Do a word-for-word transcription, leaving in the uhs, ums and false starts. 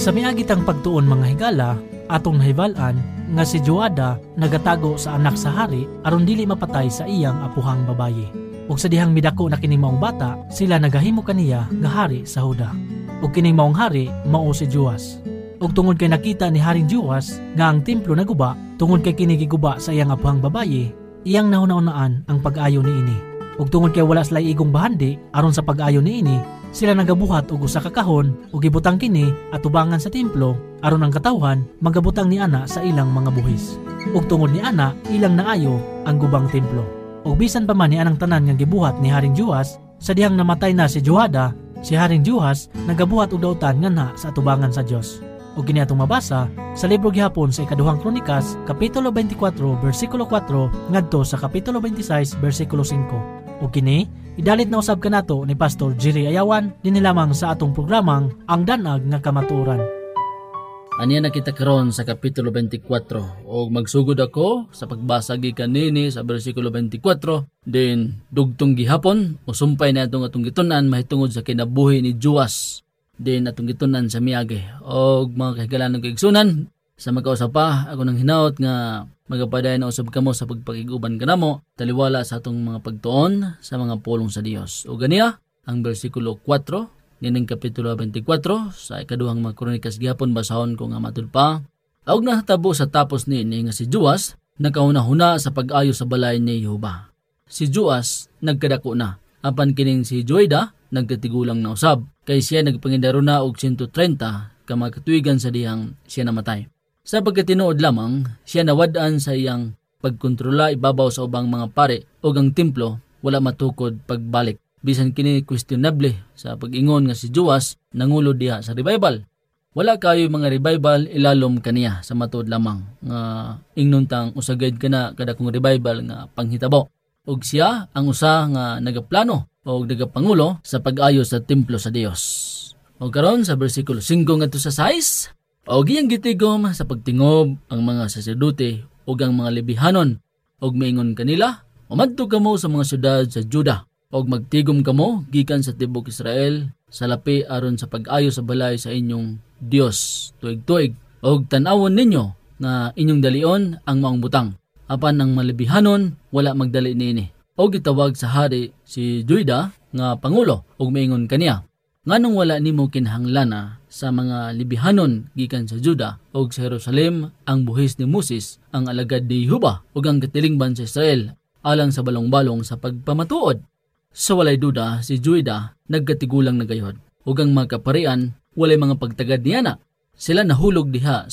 Sa miagitang pagtuon mga higala, atong nahibalan nga si Joada nagatago sa anak sa hari aron dili mapatay sa iyang apuhang babayi. Ug sa dihang midako na kining maong bata, sila nagahimo kaniya nga hari sa Huda. Ug kining maong hari mao si Joas. Ug tungod kay nakita ni Haring Joas nga ang templo naguba, tungod kay kini giguba sa iyang apuhang babayi, iyang nahunaunaan ang pag-ayo niini. Ug tungod kay wala sila igong bahandi aron sa pag-ayo niini, sila nagabuhat og usa ka kahon ug gibutang kini atubangan sa templo aron ang katawhan magabutang ni ana sa ilang mga buhis. Ug tungod ni ana ilang naayo ang gubang templo. Ug bisan pa man ni anang tanan nga gibuhat ni Haring Joas, sa dihang namatay na si Joada, si Haring Joas nagabuhat og dautan nganha sa atubangan sa Dios. Ug kini atong mabasa sa libro gihapon sa ikaduhang Kronikas, kapitulo twenty-four, bersikulo four ngadto sa kapitulo twenty-six, bersikulo five. Ug kini idalit na usab kanato ni Pastor Jerry Ayawan dinhi lamang sa atong programang Ang Danag nga Kamatuoran. Aniya na kita karon sa kapitulo twenty-four og magsugod ako sa pagbasa gikan nini sa bersikulo twenty-four, din dugtong gihapon usumpay na atong atong gitunan mahitungod sa kinabuhi ni Joas, din atong gitunan sa miage. Og mga kahigalanong kaigsunan, sa magkausap pa ako nang hinaut nga magapaday na usab kamo sa pagpakiguban kanamo taliwala sa atong mga pagtuon sa mga pulong sa Dios. O ganiya ang bersikulo four nining kapitulo twenty-four sa ikaduhang mga Kronikas gihapon, basahon ko nga matud pa. Og nahatabo sa tapos niini nga si Joas nakauna-huna sa pag-ayo sa balay ni Jehova. Si Joas nagkadako na, apan kining si Joida nagkatigulang na usab, kay siya nagpangindaro na og one hundred thirty ka mga katuigan sa dihang siya namatay. Sa pagkatinuod lamang, siya nawad-an sa iyang pagkontrola ibabaw sa ubang mga pare o ang templo wala matukod pagbalik. Bisan kini questionable sa pag-ingon nga si Joas nangulo diha sa revival. Wala kayo mga revival ilalom kaniya sa matuod lamang nga ingnontang usagad kana kada kong revival nga panghitabo. Og siya ang usa nga nagaplano o nagapangulo sa pag-ayo sa templo sa Dios. O karon sa bersikulo five ngadto sa six, og iyang gitigom sa pagtingob ang mga saserdote ug ang mga lebihanon og miingon kanila, umadto kamo sa mga syudad sa Juda og magtigom kamo gikan sa tibok Israel sa lapi aron sa pag-ayo sa balay sa inyong Dios tuig-tuig, og tan-awon ninyo nga inyong dalion ang maong butang, apan ang malebihanon wala magdali niini. Og gitawag sa hari si Joida nga pangulo og miingon kaniya, nganong wala nimo kinahanglan sa mga libihanon gikan sa Juda og sa Jerusalem ang buhis ni Moses ang alagad ni Jehova ug ang katilingban sa Israel alang sa balong-balong sa pagpamatuod. Sa walay duda si Joida nagkatigulang na gayod ug ang mga kaparian walay mga pagtagad niana. Sila nahulog diha